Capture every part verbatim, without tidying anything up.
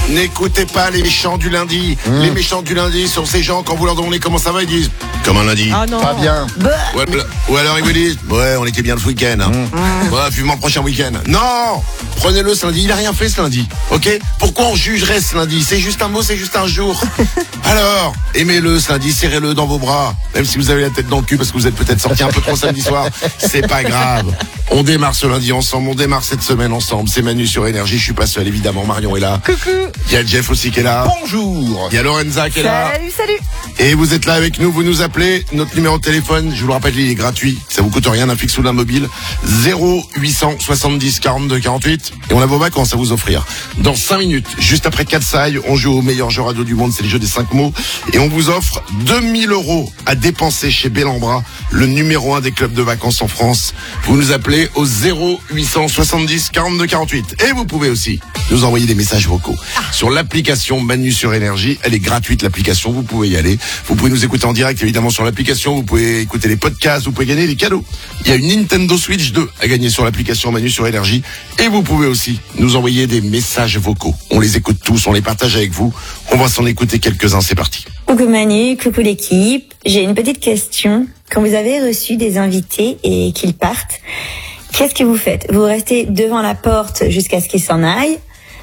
N'écoutez pas les méchants du lundi. Mmh. Les méchants du lundi sont ces gens, quand vous leur demandez comment ça va, ils disent comme un lundi. Ah non. Pas bien. Ouais, ou alors ils vous disent ouais, on était bien le week-end. Hein. Mmh. Ouais, vivement le prochain week-end. Non, prenez-le ce lundi. Il a rien fait ce lundi. Ok. Pourquoi on jugerait ce lundi? C'est juste un mot, c'est juste un jour. Alors, aimez-le ce lundi, serrez-le dans vos bras. Même si vous avez la tête dans le cul parce que vous êtes peut-être sorti un peu trop samedi soir, c'est pas grave. On démarre ce lundi ensemble, on démarre cette semaine ensemble. C'est Manu sur Énergie, je suis pas seul évidemment, Marion est là. Coucou. Il y a Jeff aussi qui est là. Bonjour. Il y a Lorenza qui est là. Salut, salut. Et vous êtes là avec nous, vous nous appelez. Notre numéro de téléphone, je vous le rappelle, il est gratuit. Ça vous coûte rien, un fixe ou d'un mobile. zéro huit cent soixante-dix quarante-deux quarante-huit. Et on a vos vacances à vous offrir. Dans cinq minutes, juste après Katsai, on joue au meilleur jeu radio du monde, c'est le jeu des cinq mots. Et on vous offre deux mille euros à dépenser chez Bellambra, le numéro un des clubs de vacances en France. Vous nous appelez au zéro huit cent soixante-dix quarante-deux quarante-huit. Et vous pouvez aussi nous envoyer des messages vocaux sur l'application Manu sur Énergie. Elle est gratuite, l'application, vous pouvez y aller. Vous pouvez nous écouter en direct évidemment sur l'application, vous pouvez écouter les podcasts, vous pouvez gagner des cadeaux. Il y a une Nintendo Switch deux à gagner sur l'application Manu sur Énergie. Et vous pouvez aussi nous envoyer des messages vocaux. On les écoute tous, on les partage avec vous. On va s'en écouter quelques-uns, c'est parti. Coucou Manu, coucou l'équipe. J'ai une petite question. Quand vous avez reçu des invités et qu'ils partent, qu'est-ce que vous faites? Vous restez devant la porte jusqu'à ce qu'ils s'en aillent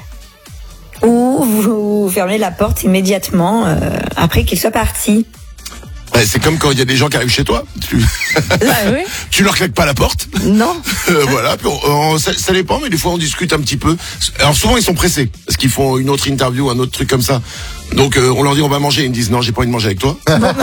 ou vous fermez la porte immédiatement euh, après qu'ils soient partis? Bah, c'est comme quand il y a des gens qui arrivent chez toi. Tu, Ah, oui. tu leur claques pas la porte. Non. Euh, voilà. Puis on- on- ça, ça dépend, mais des fois on discute un petit peu. Alors souvent ils sont pressés parce qu'ils font une autre interview, un autre truc comme ça. Donc euh, on leur dit on va manger, ils me disent non, j'ai pas envie de manger avec toi.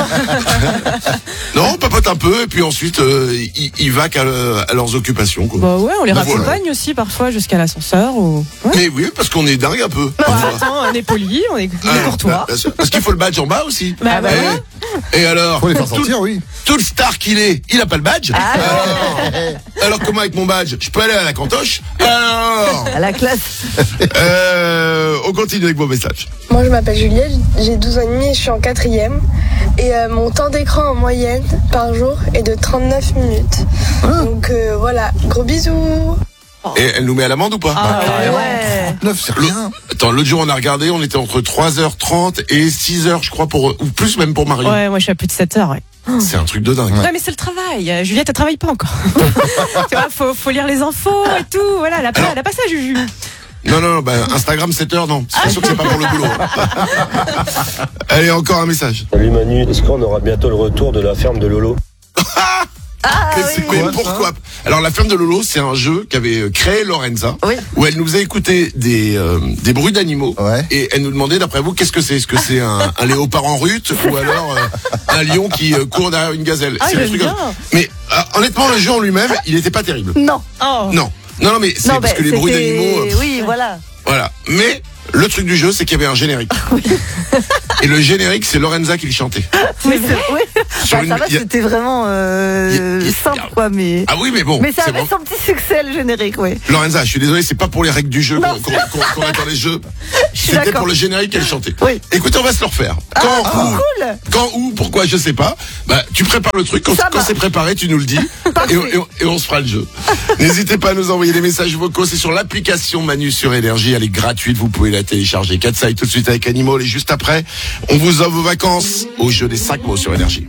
Non, on papote un peu et puis ensuite euh, ils, ils vaquent à, à leurs occupations. Quoi. Bah ouais, on les Bah, raccompagne aussi parfois jusqu'à l'ascenseur ou. Ouais. Mais oui, parce qu'on est dingue un peu. Bah, parfois. attends, on est poli, on est, on est Ah, courtois. bah, parce qu'il faut le badge en bas aussi. Bah, bah, et, voilà. et alors, Faut les faire tout, sortir, oui. tout le star qu'il est, il a pas le badge. alors, alors comment avec mon badge, je peux aller à la cantoche. Alors, À la classe. euh, on continue avec vos messages. Moi je m'appelle Juliette, j'ai douze ans et demi et je suis en quatrième. Et euh, mon temps d'écran en moyenne par jour est de trente-neuf minutes. Donc euh, voilà, gros bisous. Et elle nous met à l'amende ou pas? Ah, carrément. ouais. Neuf, c'est Le- rien. Attends, l'autre jour on a regardé, on était entre trois heures trente et six heures, je crois, pour ou plus même pour Marion. Ouais, moi je suis à plus de sept heures, ouais. C'est un truc de dingue. Ouais, mais c'est le travail. Euh, Juliette, elle travaille pas encore. Tu vois, faut, faut lire les infos et tout. Voilà, elle a pas, elle a pas ça, Juju. Non, non, non, bah, Instagram sept heures, non. C'est sûr que c'est pas pour le boulot. Allez, encore un message. Salut Manu, est-ce qu'on aura bientôt le retour de la ferme de Lolo? Mais c'est- mais Quoi, pourquoi? Alors, la ferme de Lolo, c'est un jeu qu'avait euh, créé Lorenza, Oui. où elle nous a écouté des, euh, des bruits d'animaux, Ouais. et elle nous demandait, d'après vous, qu'est-ce que c'est? Est-ce que c'est un, un léopard en rut, ou alors euh, un lion qui euh, court derrière une gazelle? Ah, C'est le j'aime truc bien. comme- Mais euh, honnêtement, le jeu en lui-même, il était pas terrible. Non. Oh. Non. Non, non, mais c'est parce que les bruits d'animaux... euh, Oui, voilà. Voilà. Mais le truc du jeu, c'est qu'il y avait un générique. Et le générique, c'est Lorenza qui le chantait. Mais c'est oui. Sur Bah, une- ça va, il y a- c'était vraiment euh, Il y a- simple quoi, mais. Ah oui, mais bon. Mais ça c'est avait bon. son petit succès le générique, oui. Lorenza, je suis désolé, c'est pas pour les règles du jeu qu'on Non, qu'on- qu'on- qu'on a dans les jeux. suis C'était d'accord. pour le générique qu'elle chantait. Oui. Écoutez, on va se le refaire. Quand, Ah, où, cool. quand, où, pourquoi, je sais pas. Bah, tu prépares le truc. Quand, Ça quand marche. c'est préparé, tu nous le dis. et, on- et on- et on se fera le jeu. N'hésitez pas à nous envoyer des messages vocaux. C'est sur l'application Manu sur Énergie. Elle est gratuite. Vous pouvez la télécharger. Katsai tout de suite avec Animal. Et juste après, on vous offre vos vacances au jeu des cinq mots sur Énergie.